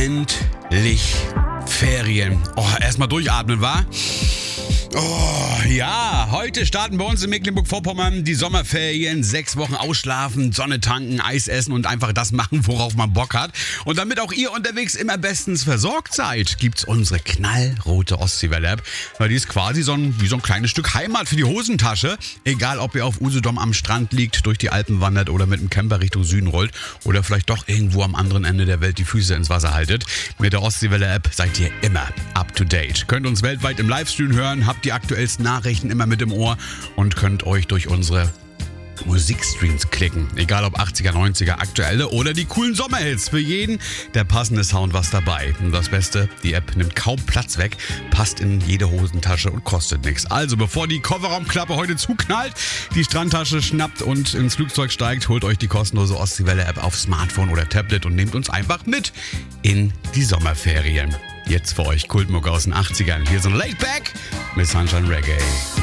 Endlich Ferien. Oh, erstmal durchatmen, wa? Oh, ja, heute starten bei uns in Mecklenburg-Vorpommern die Sommerferien. 6 Wochen ausschlafen, Sonne tanken, Eis essen und einfach das machen, worauf man Bock hat. Und damit auch ihr unterwegs immer bestens versorgt seid, gibt's unsere knallrote Ostseewelle-App. Weil die ist quasi wie so ein kleines Stück Heimat für die Hosentasche. Egal, ob ihr auf Usedom am Strand liegt, durch die Alpen wandert oder mit dem Camper Richtung Süden rollt oder vielleicht doch irgendwo am anderen Ende der Welt die Füße ins Wasser haltet. Mit der Ostseewelle-App seid ihr immer up to date. Könnt uns weltweit im Livestream hören, habt die aktuellsten Nachrichten immer mit im Ohr und könnt euch durch unsere Musikstreams klicken. Egal ob 80er, 90er, aktuelle oder die coolen Sommerhits. Für jeden der passende Sound was dabei. Und das Beste, die App nimmt kaum Platz weg, passt in jede Hosentasche und kostet nichts. Also bevor die Kofferraumklappe heute zuknallt, die Strandtasche schnappt und ins Flugzeug steigt, holt euch die kostenlose Ostseewelle-App auf Smartphone oder Tablet und nehmt uns einfach mit in die Sommerferien. Jetzt für euch Kultmucke aus den 80ern. Hier sind Laid Back mit Sunshine Reggae.